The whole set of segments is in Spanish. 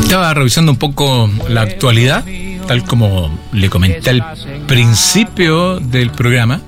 Estaba revisando un poco la actualidad, tal como le comenté al principio del programa,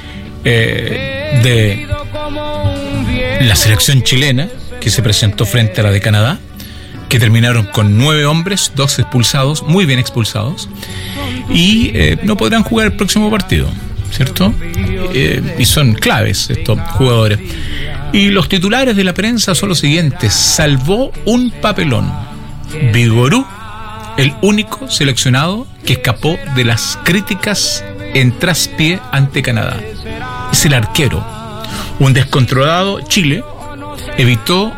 de la selección chilena que se presentó frente a la de Canadá, que terminaron con 9 hombres, 2 expulsados, muy bien expulsados, y no podrán jugar el próximo partido, ¿cierto? Y son claves estos jugadores. Y los titulares de la prensa son los siguientes: salvó un papelón. Vigorú, el único seleccionado que escapó de las críticas en traspié ante Canadá. Es el arquero. Un descontrolado Chile evitó,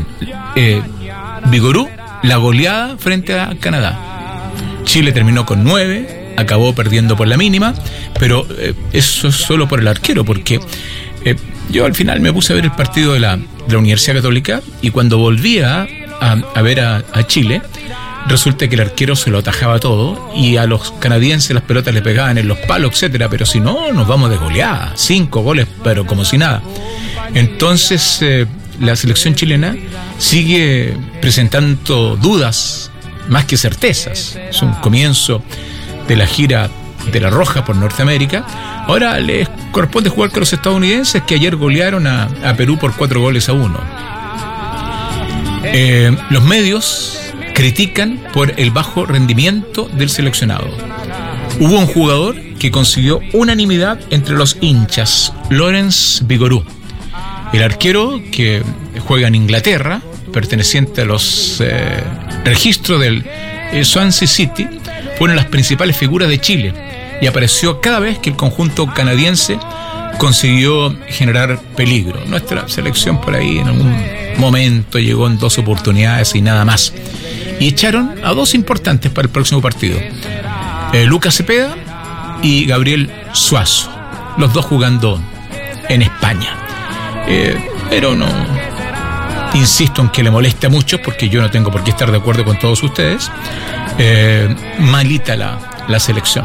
Vigorú, la goleada frente a Canadá. Chile terminó con 9, acabó perdiendo por la mínima, pero eso es solo por el arquero, porque yo al final me puse a ver el partido de la Universidad Católica, y cuando volvía a ver a Chile, resulta que el arquero se lo atajaba todo, y a los canadienses las pelotas le pegaban en los palos, etcétera, pero si no, nos vamos de goleada, 5 goles, pero como si nada. Entonces la selección chilena sigue presentando dudas más que certezas. Es un comienzo de la gira de la Roja por Norteamérica. Ahora les corresponde jugar con los estadounidenses, que ayer golearon a Perú por 4-1. Los medios critican por el bajo rendimiento del seleccionado. Hubo un jugador que consiguió unanimidad entre los hinchas: Laurence Vigorú. El arquero, que juega en Inglaterra, perteneciente a los registros del Swansea City, fue una de las principales figuras de Chile y apareció cada vez que el conjunto canadiense consiguió generar peligro. Nuestra selección por ahí en algún momento llegó en 2 oportunidades y nada más. Y echaron a 2 importantes para el próximo partido: Lucas Cepeda y Gabriel Suazo, los 2 jugando en España. Pero no insisto en que le molesta mucho, porque yo no tengo por qué estar de acuerdo con todos ustedes. Malita la selección.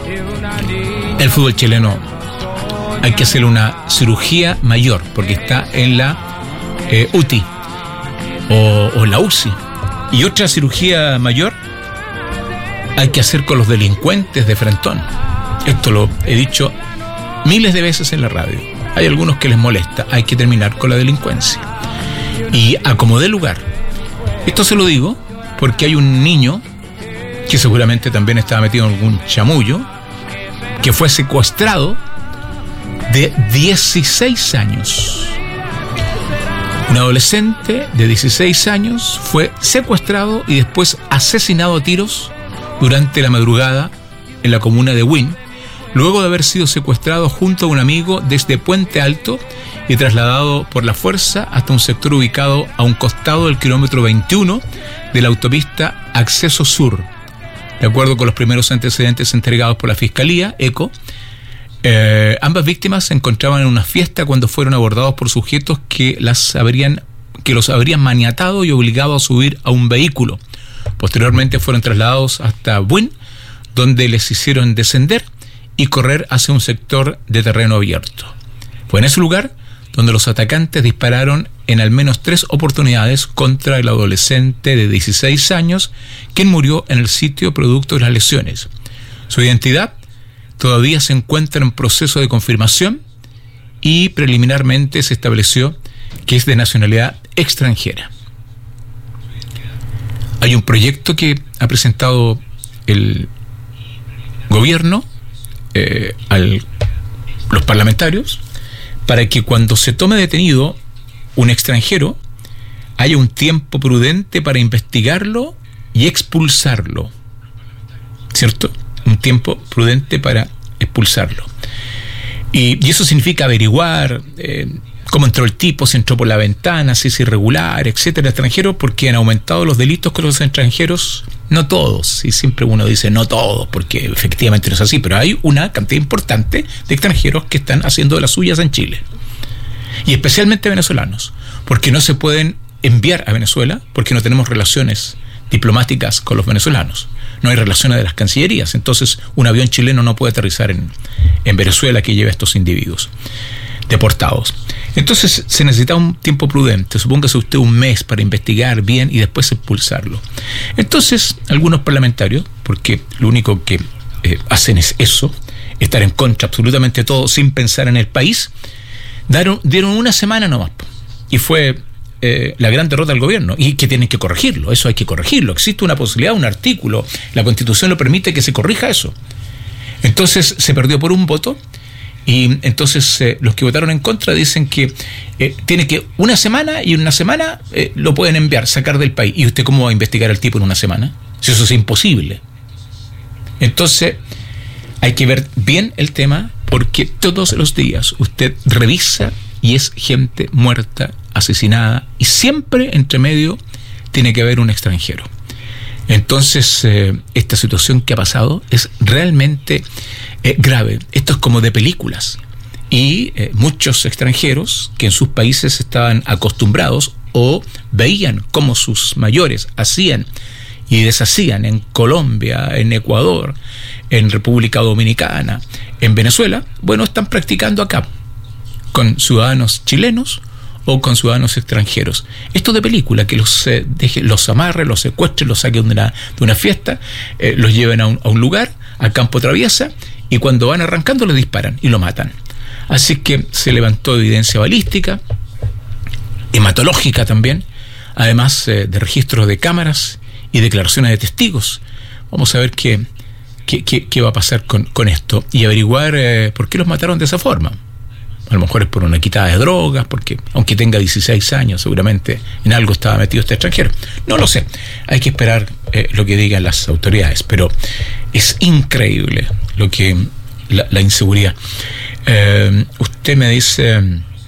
El fútbol chileno hay que hacerle una cirugía mayor, porque está en la UTI o la UCI. Y otra cirugía mayor hay que hacer con los delincuentes de frentón. Esto lo he dicho miles de veces en la radio. Hay algunos que les molesta. Hay que terminar con la delincuencia. Y a como dé lugar. Esto se lo digo porque hay un niño que seguramente también estaba metido en algún chamullo, que fue secuestrado, de 16 años. Un adolescente de 16 años fue secuestrado y después asesinado a tiros durante la madrugada en la comuna de Huin, luego de haber sido secuestrado junto a un amigo desde Puente Alto y trasladado por la fuerza hasta un sector ubicado a un costado del kilómetro 21 de la autopista Acceso Sur. De acuerdo con los primeros antecedentes entregados por la Fiscalía, ECO, ambas víctimas se encontraban en una fiesta cuando fueron abordados por sujetos que los habrían maniatado y obligado a subir a un vehículo. Posteriormente fueron trasladados hasta Buin, donde les hicieron descender y correr hacia un sector de terreno abierto. Fue en ese lugar donde los atacantes dispararon en al menos 3 oportunidades contra el adolescente de 16 años, quien murió en el sitio producto de las lesiones. Su identidad todavía se encuentra en proceso de confirmación y preliminarmente se estableció que es de nacionalidad extranjera. Hay un proyecto que ha presentado el gobierno a los parlamentarios para que cuando se tome detenido un extranjero haya un tiempo prudente para investigarlo y expulsarlo, ¿cierto? Un tiempo prudente para expulsarlo. Y eso significa averiguar cómo entró el tipo, si entró por la ventana, si es irregular, etcétera, extranjero, porque han aumentado los delitos con los extranjeros. No todos, y siempre uno dice no todos, porque efectivamente no es así, pero hay una cantidad importante de extranjeros que están haciendo de las suyas en Chile. Y especialmente venezolanos, porque no se pueden enviar a Venezuela, porque no tenemos relaciones diplomáticas con los venezolanos. No hay relaciones de las cancillerías, entonces un avión chileno no puede aterrizar en Venezuela que lleve a estos individuos deportados. Entonces se necesita un tiempo prudente, supóngase usted un mes para investigar bien y después expulsarlo. Entonces algunos parlamentarios, porque lo único que hacen es eso, estar en contra absolutamente todo sin pensar en el país, dieron una semana nomás, y fue la gran derrota del gobierno, y que tienen que corregirlo, eso hay que corregirlo, existe una posibilidad, un artículo, la Constitución lo permite que se corrija eso. Entonces se perdió por un voto, y entonces los que votaron en contra dicen que tiene que una semana, y en una semana lo pueden enviar, sacar del país. ¿Y usted cómo va a investigar al tipo en una semana? Si eso es imposible. Entonces hay que ver bien el tema, porque todos los días usted revisa y es gente muerta, asesinada, y siempre entre medio tiene que haber un extranjero. Entonces esta situación que ha pasado es realmente grave. Esto es como de películas, y muchos extranjeros que en sus países estaban acostumbrados o veían cómo sus mayores hacían y deshacían en Colombia, en Ecuador, en República Dominicana, en Venezuela, bueno, están practicando acá con ciudadanos chilenos o con ciudadanos extranjeros. Esto de película, que los amarren, los secuestren, los saquen de una fiesta, los lleven a un lugar, al campo traviesa, y cuando van arrancando les disparan y lo matan. Así que se levantó evidencia balística, hematológica también, además de registros de cámaras y declaraciones de testigos. Vamos a ver qué va a pasar con esto y averiguar por qué los mataron de esa forma. A lo mejor es por una quitada de drogas, porque aunque tenga 16 años, seguramente en algo estaba metido este extranjero. No lo sé, hay que esperar lo que digan las autoridades, pero es increíble lo que la inseguridad. Usted me dice,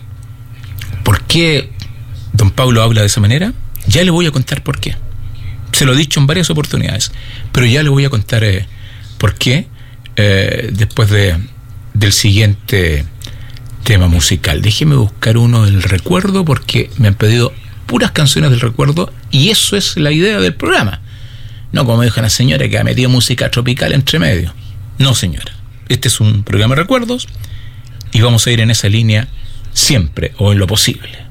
¿por qué don Pablo habla de esa manera? Ya le voy a contar por qué. Se lo he dicho en varias oportunidades, pero ya le voy a contar por qué después del siguiente tema musical. Déjeme buscar uno del recuerdo, porque me han pedido puras canciones del recuerdo, y eso es la idea del programa. No como dijo la señora, que ha metido música tropical entre medio. No, señora. Este es un programa de recuerdos y vamos a ir en esa línea siempre, o en lo posible.